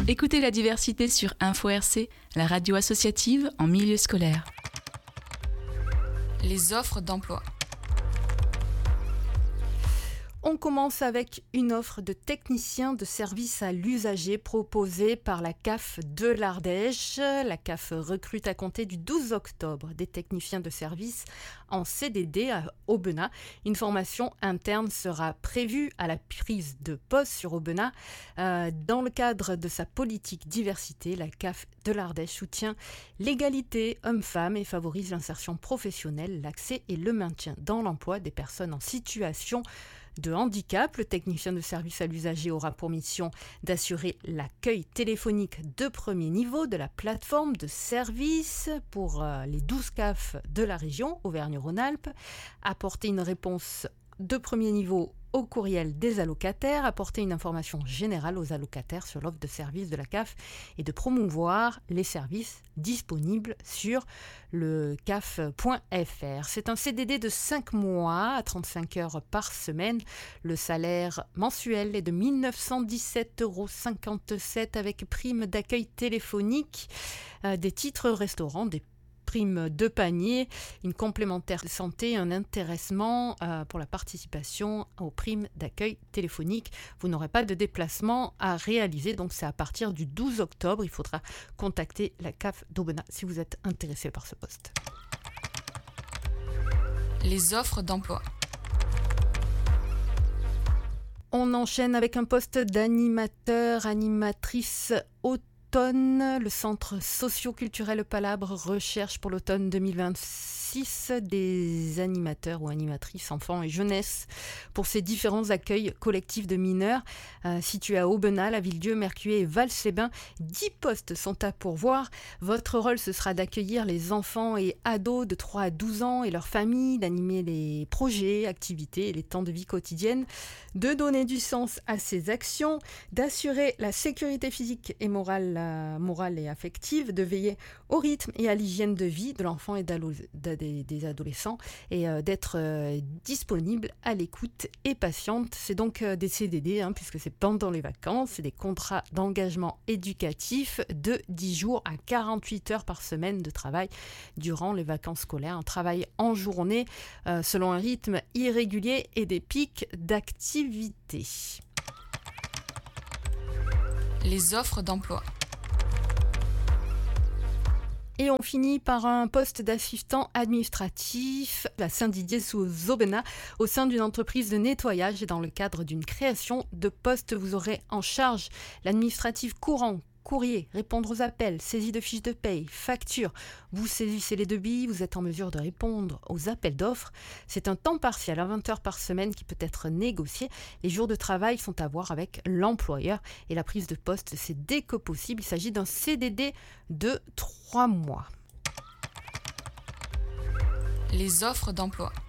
Écoutez la diversité sur Info RC, la radio associative en milieu scolaire. Les offres d'emploi. On commence avec une offre de technicien de service à l'usager proposée par la CAF de l'Ardèche. La CAF recrute à compter du 12 octobre des techniciens de service en CDD à Aubenas. Une formation interne sera prévue à la prise de poste sur Aubenas. Dans le cadre de sa politique diversité, la CAF de l'Ardèche soutient l'égalité homme-femme et favorise l'insertion professionnelle, l'accès et le maintien dans l'emploi des personnes en situation de handicap. Le technicien de service à l'usager aura pour mission d'assurer l'accueil téléphonique de premier niveau de la plateforme de service pour les 12 CAF de la région Auvergne-Rhône-Alpes, apporter une réponse de premier niveau au courriel des allocataires, apporter une information générale aux allocataires sur l'offre de service de la CAF et de promouvoir les services disponibles sur le caf.fr. C'est un CDD de 5 mois à 35 heures par semaine. Le salaire mensuel est de 1 917,57 € avec prime d'accueil téléphonique, des titres restaurants, des prime de panier, une complémentaire santé, un intéressement pour la participation aux primes d'accueil téléphonique. Vous n'aurez pas de déplacement à réaliser, donc c'est à partir du 12 octobre. Il faudra contacter la CAF d'Aubenas si vous êtes intéressé par ce poste. Les offres d'emploi. On enchaîne avec un poste d'animateur, animatrice automne. Le centre socio-culturel Palabre recherche pour l'automne 2026 des animateurs ou animatrices enfants et jeunesse pour ces différents accueils collectifs de mineurs situés à Aubenas, la Villedieu, Mercué et Vals-les-Bains. 10 postes sont à pourvoir. Votre rôle, ce sera d'accueillir les enfants et ados de 3 à 12 ans et leurs familles, d'animer les projets, activités et les temps de vie quotidienne, de donner du sens à ces actions, d'assurer la sécurité physique et morale et affective, de veiller au rythme et à l'hygiène de vie de l'enfant et des adolescents et d'être disponible à l'écoute et patiente. C'est donc des CDD puisque c'est pendant les vacances, c'est des contrats d'engagement éducatif de 10 jours à 48 heures par semaine de travail durant les vacances scolaires, un travail en journée selon un rythme irrégulier et des pics d'activité. Les offres d'emploi. Et on finit par un poste d'assistant administratif à Saint-Didier sous Aubenas au sein d'une entreprise de nettoyage et dans le cadre d'une création de poste. Vous aurez en charge l'administratif courant, courrier, répondre aux appels, saisie de fiches de paye, factures. Vous saisissez les devis, vous êtes en mesure de répondre aux appels d'offres. C'est un temps partiel à 20 heures par semaine qui peut être négocié. Les jours de travail sont à voir avec l'employeur et la prise de poste, c'est dès que possible. Il s'agit d'un CDD de 3 mois. Les offres d'emploi.